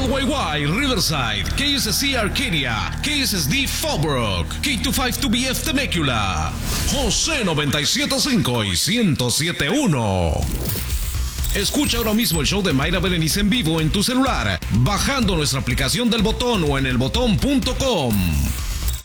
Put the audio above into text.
KLYY Riverside, KSC Arcadia, KSSD Fallbrook, K252BF Temecula, José 97.5 y 107.1. Escucha ahora mismo el show de Mayra Berenice en vivo en tu celular, bajando nuestra aplicación del Botón o en elbotón.com.